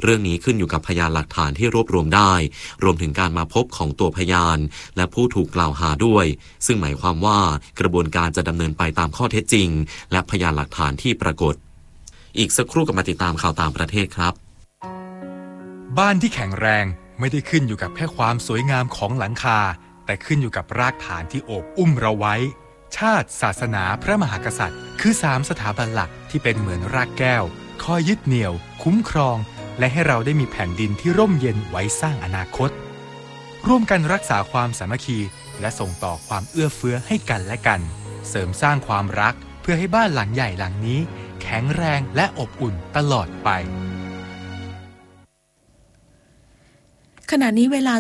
เรื่องนี้ขึ้นอยู่กับพยานหลักฐานที่รวบรวมได้รวมถึงการมาพบของตัวพยานและผู้ถูกกล่าวหาด้วยซึ่งหมายความว่ากระบวนการจะดำเนินไปตามข้อเท็จจริงและพยานหลักฐานที่ปรากฏอีกสักครู่กับมาติดตามข่าวต่างประเทศครับบ้านที่แข็งแรงไม่ได้ขึ้นอยู่กับแค่ความสวยงามของหลังคาแต่ขึ้นอยู่กับรากฐานที่โอบอุ้มเราไว้ชาติศาสนาพระมหากษัตริย์คือ3สถาบันหลักที่เป็นเหมือนรากแก้วคอยยึดเหนี่ยวคุ้มครองและให้เราได้มีแผ่นดินที่ร่มเย็นไว้สร้างอนาคตร่วมกันรักษาความสามัคคีและส่งต่อความเอื้อเฟื้อให้กันและกันเสริมสร้างความรักเพื่อให้บ้านหลังใหญ่หลังนี้แข็งแรงและอบอุ่นตลอดไปขณะนี้เวลา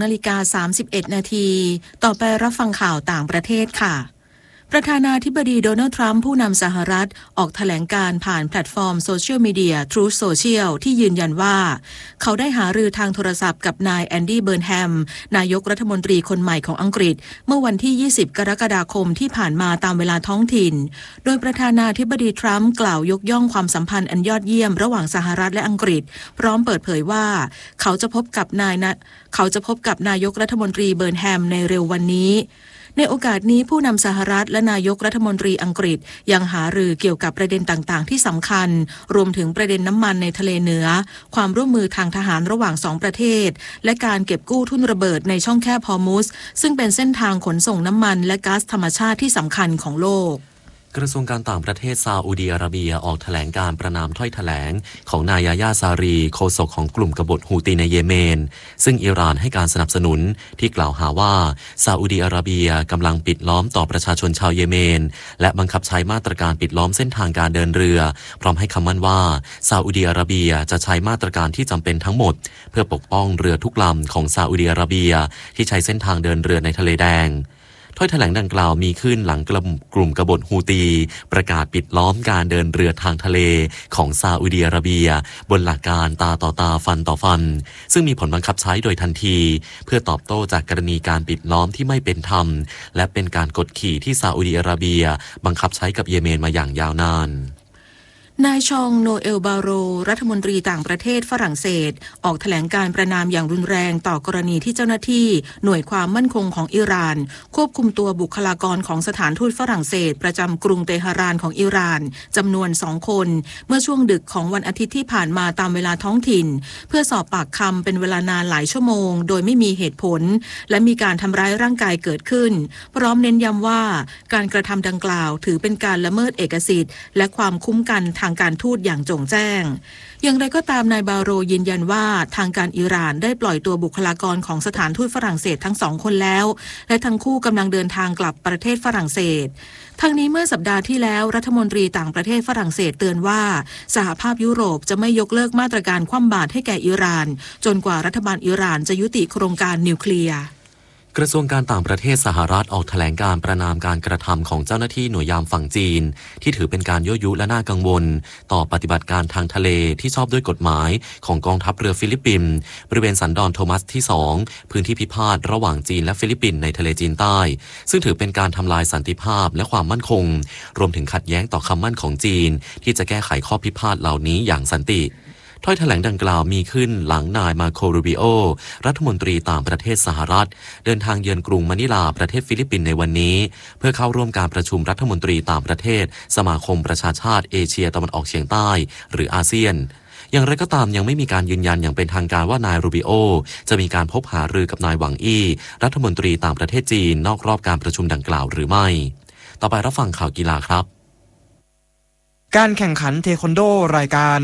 12:31 นาทีต่อไปรับฟังข่าวต่างประเทศค่ะประธานาธิบดีโดนัลด์ทรัมป์ผู้นำสหรัฐออกแถลงการผ่านแพลตฟอร์มโซเชียลมีเดีย Truth Social ที่ยืนยันว่าเขาได้หารือทางโทรศัพท์กับนายแอนดี้เบิร์นแฮมนายกรัฐมนตรีคนใหม่ของอังกฤษเมื่อวันที่ 20 กรกฎาคมที่ผ่านมาตามเวลาท้องถิ่นโดยประธานาธิบดีทรัมป์กล่าวยกย่องความสัมพันธ์อันยอดเยี่ยมระหว่างสหรัฐและอังกฤษพร้อมเปิดเผยว่าเขาจะพบกับนายกรัฐมนตรีเบิร์นแฮมในเร็ววันนี้ในโอกาสนี้ผู้นำสหรัฐและนายกรัฐมนตรีอังกฤษยังหารือเกี่ยวกับประเด็นต่างๆที่สำคัญรวมถึงประเด็นน้ำมันในทะเลเหนือความร่วมมือทางทหารระหว่าง2ประเทศและการเก็บกู้ทุ่นระเบิดในช่องแคบฮอร์มุซซึ่งเป็นเส้นทางขนส่งน้ำมันและก๊าซธรรมชาติที่สำคัญของโลกกระทรวงการต่างประเทศซาอุดิอาระเบียออกแถลงการประณามถ้อยแถลงของนายยาซารีโฆษกของกลุ่มกบฏฮูตีในเยเมนซึ่งอิหร่านให้การสนับสนุนที่กล่าวหาว่าซาอุดิอาระเบียกำลังปิดล้อมต่อประชาชนชาวเยเมนและบังคับใช้มาตรการปิดล้อมเส้นทางการเดินเรือพร้อมให้คำมั่นว่าซาอุดิอาระเบียจะใช้มาตรการที่จำเป็นทั้งหมดเพื่อปกป้องเรือทุกลำของซาอุดิอาระเบียที่ใช้เส้นทางเดินเรือในทะเลแดงถ้อยแถลงดังกล่าวมีขึ้นหลังกลุ่มกบฏฮูตีประกาศปิดล้อมการเดินเรือทางทะเลของซาอุดิอาระเบียบนหลักการตาต่อตาฟันต่อฟันซึ่งมีผลบังคับใช้โดยทันทีเพื่อตอบโต้จากกรณีการปิดล้อมที่ไม่เป็นธรรมและเป็นการกดขี่ที่ซาอุดิอาระเบียบังคับใช้กับเยเมนมาอย่างยาวนานนายชองโนเอลบาโรรัฐมนตรีต่างประเทศฝรั่งเศสออกแถลงการประณามอย่างรุนแรงต่อกรณีที่เจ้าหน้าที่หน่วยความมั่นคงของอิหร่านควบคุมตัวบุคลากรของสถานทูตฝรั่งเศสประจำกรุงเตหะรานของอิหร่านจำนวน2คนเมื่อช่วงดึกของวันอาทิตย์ที่ผ่านมาตามเวลาท้องถิ่นเพื่อสอบปากคำเป็นเวลานานหลายชั่วโมงโดยไม่มีเหตุผลและมีการทำร้ายร่างกายเกิดขึ้นพร้อมเน้นย้ำว่าการกระทำดังกล่าวถือเป็นการละเมิดเอกสิทธิ์และความคุ้มกันทางการทูตอย่างโจ่งแจ้งอย่างไรก็ตามนายบาโรยืนยันว่าทางการอิหร่านได้ปล่อยตัวบุคลากรของสถานทูตฝรั่งเศสทั้ง2คนแล้วและทั้งคู่กำลังเดินทางกลับประเทศฝรั่งเศสทั้งนี้เมื่อสัปดาห์ที่แล้วรัฐมนตรีต่างประเทศฝรั่งเศสเตือนว่าสหภาพยุโรปจะไม่ยกเลิกมาตรการคว่ำบาตรให้แก่อิหร่านจนกว่ารัฐบาลอิหร่านจะยุติโครงการนิวเคลียร์กระทรวงการต่างประเทศสหรัฐออกแถลงการประณามการกระทำของเจ้าหน้าที่หน่วยยามฝั่งจีนที่ถือเป็นการยั่วยุและน่ากังวลต่อปฏิบัติการทางทะเลที่ชอบด้วยกฎหมายของกองทัพเรือฟิลิปปินส์บริเวณสันดอนโทมัสที่2พื้นที่พิพาทระหว่างจีนและฟิลิปปินส์ในทะเลจีนใต้ซึ่งถือเป็นการทำลายสันติภาพและความมั่นคงรวมถึงขัดแย้งต่อคำมั่นของจีนที่จะแก้ไขข้อพิพาทเหล่านี้อย่างสันติถ้อยแถลงดังกล่าวมีขึ้นหลังนายมาโครูบิโอรัฐมนตรีต่างประเทศสหรัฐเดินทางเยือนกรุงมะนิลาประเทศฟิลิปปินส์ในวันนี้เพื่อเข้าร่วมการประชุมรัฐมนตรีต่างประเทศสมาคมประชาชาติเอเชียตะวันออกเฉียงใต้หรืออาเซียนอย่างไรก็ตามยังไม่มีการยืนยันอย่างเป็นทางการว่านายรูบิโอจะมีการพบหารือกับนายหวังอี้รัฐมนตรีต่างประเทศจีนนอกรอบการประชุมดังกล่าวหรือไม่ต่อไปรับฟังข่าวกีฬาครับการแข่งขันเทควันโดรายการ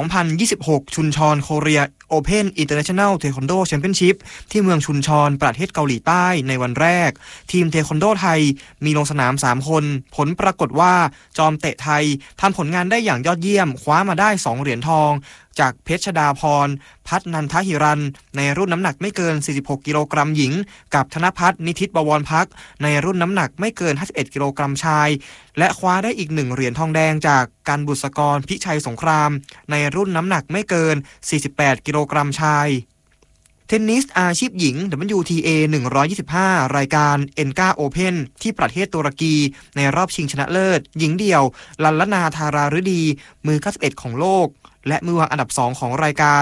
2026 ชุนชอนโคเรียโอเพ่นอินเตอร์เนชั่นแนลเทควันโดแชมเปี้ยนชิพที่เมืองชุนชอนประเทศเกาหลีใต้ในวันแรกทีมเทควันโดไทยมีลงสนาม3คนผลปรากฏว่าจอมเตะไทยทำผลงานได้อย่างยอดเยี่ยมคว้ามาได้2เหรียญทองจากเพชรดาพรพัฒนันทหิรันในรุ่นน้ำหนักไม่เกิน46กิโลกรัมหญิงกับธนพัฒน์นิธิบวรพักในรุ่นน้ำหนักไม่เกิน51กิโลกรัมชายและคว้าได้อีก1เหรียญทองแดงจากกันบุษกรพิชัยสงครามในรุ่นน้ำหนักไม่เกิน48กิโลกรัมชายเทนนิสอาชีพหญิง WTA 125รายการเอ็นกาโอเพ่นที่ประเทศตุรกีในรอบชิงชนะเลิศหญิงเดี่ยวลัลลนาธาราฤดีมือ91ของโลกและมือวางอันดับ2ของรายการ